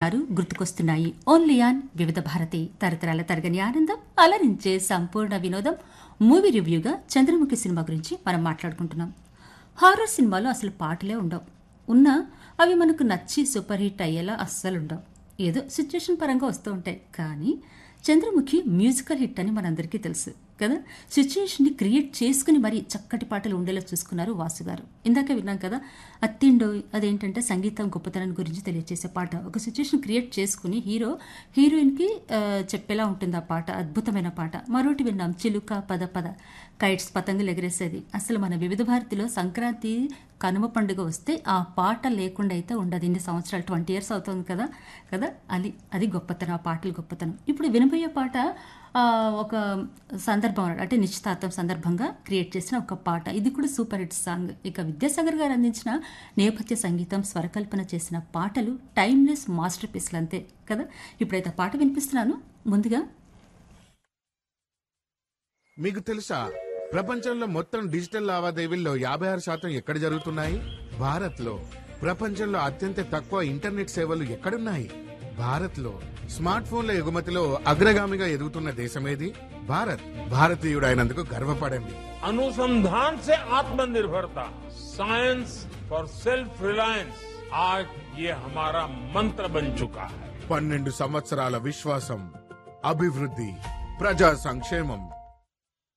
వింటున్నారు గుర్తుకొస్తున్నాయి only on వివిధ భారతి తరతరాల తరగని ఆనందం అలరించే సంపూర్ణ వినోదం మూవీ రివ్యూగా చంద్రముఖి సినిమా గురించి మనం మాట్లాడుకుంటున్నాం. హారర్ సినిమాలో అసలు పాటలే ఉండవు, ఉన్నా అవి మనకు నచ్చి సూపర్ హిట్ అయ్యేలా అస్సలు ఉండవు. ఏదో సిచ్యుయేషన్ పరంగా వస్తూ ఉంటాయి. కానీ చంద్రముఖి మ్యూజికల్ హిట్ అని మనందరికీ తెలుసు కదా. సిచ్యుయేషన్ని క్రియేట్ చేసుకుని మరీ చక్కటి పాటలు ఉండేలా చూసుకున్నారు వాసు గారు. ఇందాక విన్నాం కదా, అత్తిండో అదేంటంటే సంగీతం గొప్పతనం గురించి తెలియజేసే పాట. ఒక సిచ్యుయేషన్ క్రియేట్ చేసుకుని హీరోయిన్కి చెప్పేలా ఉంటుంది ఆ పాట. అద్భుతమైన పాట. మరోటి విన్నాం చిలుక పద పద, కైట్స్ పతంగులు ఎగరేసేది. అసలు మన వివిధ భారతిలో సంక్రాంతి కనుమ పండుగ వస్తే ఆ పాట లేకుండా అయితే ఉండదు. ఇన్ని సంవత్సరాలు 20 years అవుతుంది కదా కదా అది గొప్పతనం, ఆ పాటలు గొప్పతనం. ఇప్పుడు వినబోయే పాట ఒక సందర్భం అంటే నిశ్చితార్థం సందర్భంగా క్రియేట్ చేసిన ఒక పాట. ఇది కూడా సూపర్ హిట్ సాంగ్. ఇక విద్యాసాగర్ గారు అందించిన నేపథ్య సంగీతం, స్వరకల్పన చేసిన పాటలు టైమ్లెస్ మాస్టర్ పీస్లు అంతే కదా. ఇప్పుడైతే పాట వినిపిస్తున్నాను. ముందుగా మీకు తెలుసా, ప్రపంచంలో మొత్తం డిజిటల్ లావాదేవీల్లో 56% ఎక్కడ జరుగుతున్నాయి? భారత్ లో. ప్రపంచంలో అత్యంత తక్కువ ఇంటర్నెట్ సేవలు ఎక్కడున్నాయి? భారత్ లో. స్మార్ట్ ఫోన్ల ఎగుమతిలో అగ్రగామిగా ఎదుగుతున్న దేశమేది? భారత్. భారతీయుడైనందుకు గర్వపడండి. अनुसंधान से आत्मनिर्भरता, साइंस फॉर सेल्फ रिलायंस, आज ये हमारा मंत्र बन चुका है. 12 సంవత్సరాల విశ్వాసం, అభివృద్ధి, ప్రజా సంక్షేమం.